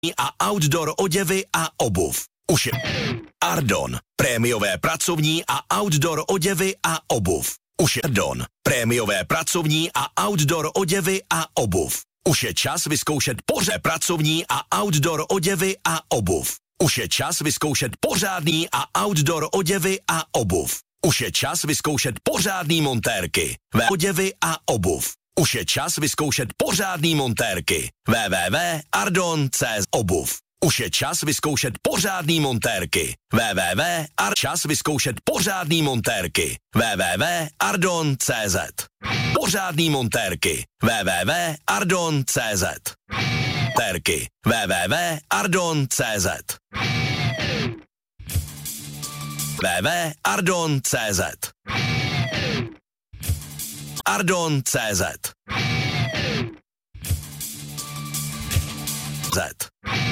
a outdoor oděvy a obuv. Už je Ardon, prémiové pracovní a outdoor oděvy a obuv. Už je Ardon, prémiové pracovní a outdoor oděvy a obuv. Už je čas vyzkoušet pořádné pracovní a outdoor oděvy a obuv. Už je čas vyzkoušet pořádný a outdoor oděvy a obuv. Už je čas vyzkoušet pořádný montérky, oděvy a obuv. Už je čas vyzkoušet pořádný montérky. www.ardon.cz obuv. Už je čas vyzkoušet pořádný montérky. Čas vyzkoušet pořádný montérky. www.ardon.cz Pořádný montérky. www.ardon.cz Montérky. www.ardon.cz www.ardon.cz Ardon.cz Z